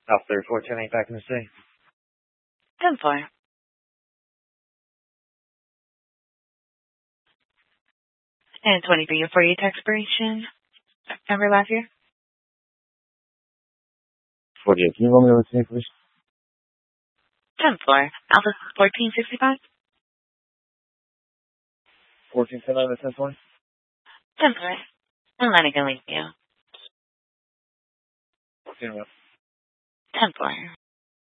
South 3410 ain't back in the city. 10-4. And 20 for your 4-year expiration. September last year. 48. Can you roll me over to me, please? 10-4. Alpha 1465. 1410 to 1020. 10-4. And Lenny can leave you. 10-4. 10-4.